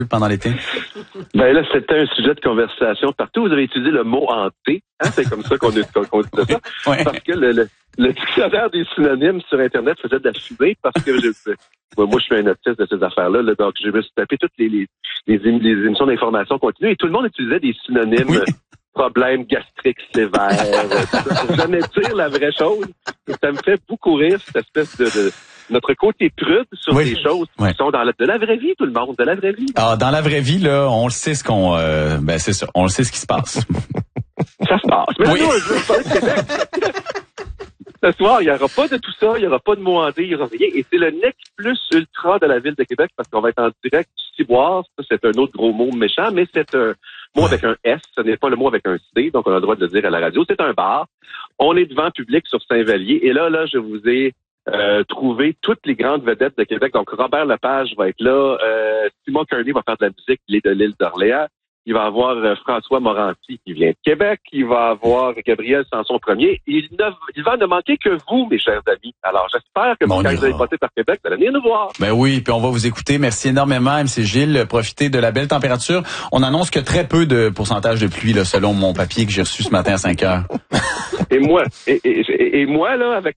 pendant l'été? Ben là, c'était un sujet de conversation partout. Vous avez utilisé le mot hanté. Hein? C'est comme ça qu'on dit ça. Ouais. Parce que le dictionnaire des synonymes sur Internet faisait de la fumée parce que moi, je suis un autiste de ces affaires-là. Là, donc, je me suis tapé toutes les émissions d'information continue et tout le monde utilisait des synonymes. Oui. Problème gastrique sévère, pour jamais dire la vraie chose. Et ça me fait beaucoup rire, cette espèce de notre côté prude sur des choses qui sont de la vraie vie, tout le monde, de la vraie vie. Ah, dans la vraie vie, là, on le sait c'est ça, on le sait ce qui se passe. Ça se passe. Mais là, je veux parler de Québec. Ce soir, il n'y aura pas de tout ça, il n'y aura pas de mots hantés, il n'y aura rien. Et c'est le nec plus ultra de la ville de Québec parce qu'on va être en direct du Ciboire. Ça, c'est un autre gros mot méchant, mais c'est un mot avec un S. Ce n'est pas le mot avec un C, donc on a le droit de le dire à la radio. C'est un bar. On est devant public sur Saint-Vallier. Et là, je vous ai trouvé toutes les grandes vedettes de Québec. Donc, Robert Lepage va être là. Simon Kearney va faire de la musique. Il est de l'île d'Orléans. Il va avoir François Morancy qui vient de Québec. Il va avoir Gabriel Sanson premier. Il va ne manquer que vous, mes chers amis. Alors, j'espère que quand vous allez passer par Québec, vous allez venir nous voir. Ben oui, puis on va vous écouter. Merci énormément, MC Gilles. Profitez de la belle température. On annonce que très peu de pourcentage de pluie, là, selon mon papier que j'ai reçu ce matin à 5 heures. Et moi, là, avec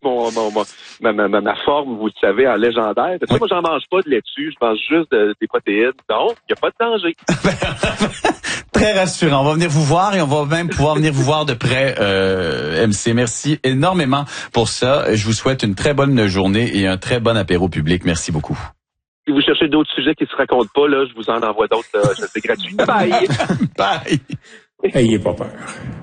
ma forme, vous le savez, en légendaire, parce que moi, j'en mange pas de laitue, je mange juste des protéines. Donc, il n'y a pas de danger. Très rassurant. On va venir vous voir et on va même pouvoir venir vous voir de près, MC. Merci énormément pour ça. Je vous souhaite une très bonne journée et un très bon apéro public. Merci beaucoup. Si vous cherchez d'autres sujets qui se racontent pas, là, je vous en envoie d'autres. C'est gratuit. Bye! Bye! Ayez pas peur.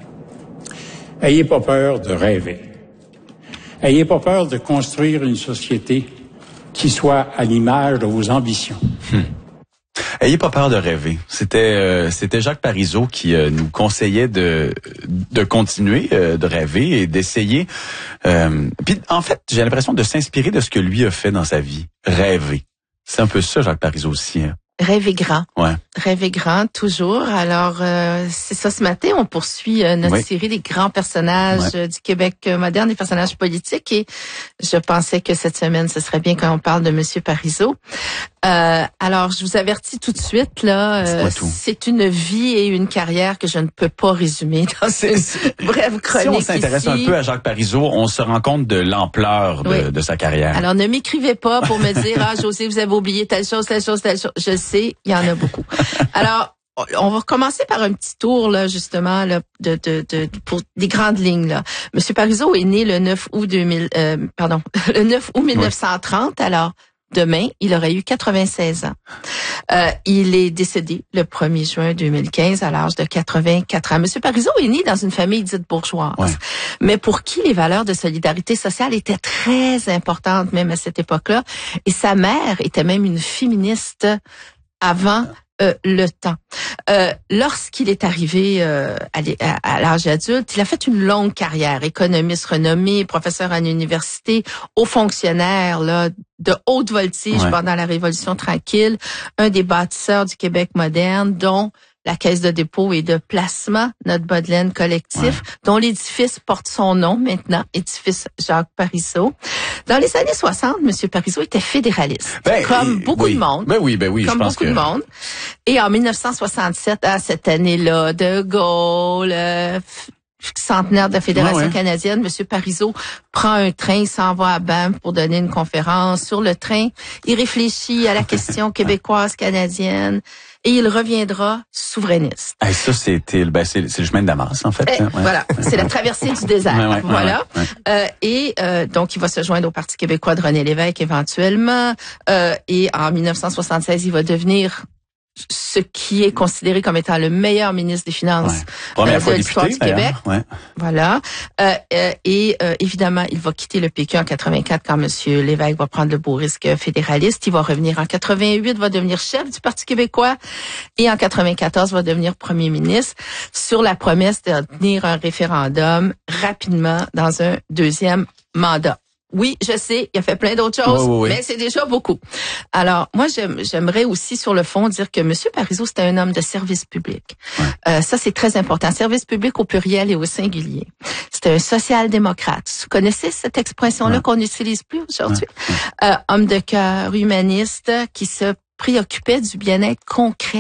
Ayez pas peur de rêver. Ayez pas peur de construire une société qui soit à l'image de vos ambitions. Ayez pas peur de rêver. C'était Jacques Parizeau qui nous conseillait de continuer de rêver et d'essayer. Puis en fait, j'ai l'impression de s'inspirer de ce que lui a fait dans sa vie. Rêver. C'est un peu ça, Jacques Parizeau aussi. Hein. Rêver grand. Ouais. Rêver grand, toujours. Alors, c'est ça, ce matin, on poursuit notre série des grands personnages du Québec moderne, des personnages politiques. Et je pensais que cette semaine, ce serait bien quand on parle de Monsieur Parizeau. Alors, je vous avertis tout de suite, là, c'est une vie et une carrière que je ne peux pas résumer dans une brève chronique. Si on s'intéresse un peu à Jacques Parizeau, on se rend compte de l'ampleur de sa carrière. Alors, ne m'écrivez pas pour me dire, José, vous avez oublié telle chose, telle chose, telle chose. Je sais, il y en a beaucoup. Alors, on va commencer par un petit tour, là, justement, là, pour des grandes lignes, là. Monsieur Parizeau est né le 9 août 1930, alors, demain, il aurait eu 96 ans. Il est décédé le 1er juin 2015 à l'âge de 84 ans. Monsieur Parizeau est né dans une famille dite bourgeoise, mais pour qui les valeurs de solidarité sociale étaient très importantes même à cette époque-là. Et sa mère était même une féministe avant le temps. Lorsqu'il est arrivé à l'âge adulte, il a fait une longue carrière, économiste renommé, professeur à l'université, haut fonctionnaire là, de haute voltige pendant la Révolution tranquille, un des bâtisseurs du Québec moderne, dont la Caisse de dépôt et de placement, notre bas de laine collectif, dont l'édifice porte son nom maintenant, édifice Jacques Parizeau. Dans les années 60, M. Parizeau était fédéraliste, comme beaucoup de monde. Comme je pense beaucoup de monde. Et en 1967, à cette année-là, De Gaulle, centenaire de la Fédération canadienne, M. Parizeau prend un train, il s'en va à Banff pour donner une conférence. Sur le train, il réfléchit à la question québécoise canadienne et il reviendra souverainiste. Ça, c'est le chemin de Damas, en fait. Voilà, c'est la traversée du désert. Donc, il va se joindre au Parti québécois de René Lévesque éventuellement. Et en 1976, il va devenir ce qui est considéré comme étant le meilleur ministre des Finances de l'histoire du Québec. Voilà. Évidemment, il va quitter le PQ en 84 quand M. Lévesque va prendre le beau risque fédéraliste. Il va revenir en 88, va devenir chef du Parti québécois et en 94 va devenir premier ministre sur la promesse de tenir un référendum rapidement dans un deuxième mandat. Oui, je sais, il a fait plein d'autres choses, mais c'est déjà beaucoup. Alors, moi, j'aimerais aussi, sur le fond, dire que M. Parizeau, c'était un homme de service public. Ça, c'est très important. Service public au pluriel et au singulier. C'était un social-démocrate. Vous connaissez cette expression-là qu'on n'utilise plus aujourd'hui? Homme de cœur, humaniste, qui se préoccupait du bien-être concret